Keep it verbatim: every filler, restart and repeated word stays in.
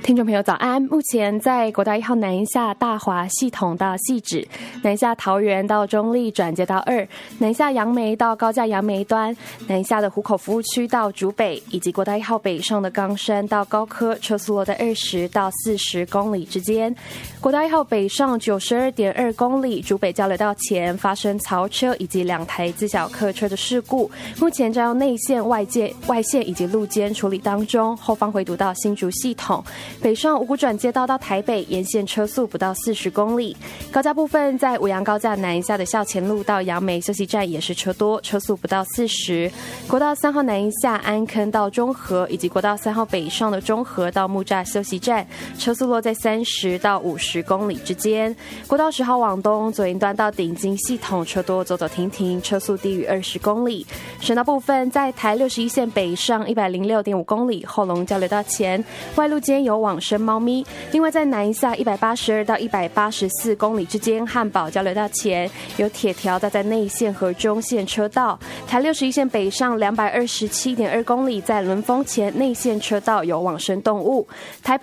听众朋友早安，目前在国道一号南一下大华系统到汐止，南下桃园到中立转接到二，南下杨梅到高架杨梅端，南下的湖口服务区到竹北，以及国道一号北上的冈山到高科，车速落在二十到四十公里之间。国道一号北上九十二点二公里，竹北交流道前发生槽车以及两台自小客车的事故，目前正用内线、外界、外线以及路肩处理当中，后方回堵到新竹系统。北上五股转接道到台北，沿线车速不到四十公里。高架部分，在五杨高架南一下的校前路到杨梅休息站也是车多，车速不到四十。国道三号南一下安坑到中和，以及国道三号北上的中和到木栅休息站，车速落在三十到五十公里之间。国道十号往东左营端到顶金系统，车多走走停停，车速低于二十公里。省道部分，在台六十一线北上一百零六点五公里，后龙交流道前外路间有往生猫咪。另外在南一下一百八十二到一百八十四公里之间，汉堡交流道前有铁条搭在内线和中线车道。台六十一线北上两百二十七点二公里，在轮峰前内线车道有往生动物。台